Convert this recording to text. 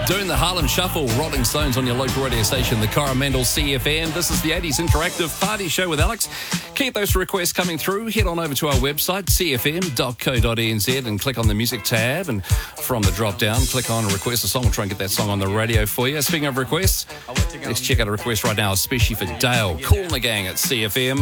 Doing the Harlem Shuffle, Rolling Stones on your local radio station, the Coromandel CFM. This is the 80s Interactive Party Show with Alex. Keep those requests coming through. Head on over to our website, cfm.co.nz, and click on the music tab. And from the drop-down, click on Request a Song. We'll try and get that song on the radio for you. Speaking of requests, let's check out a request right now, especially for Dale. Call the gang at CFM.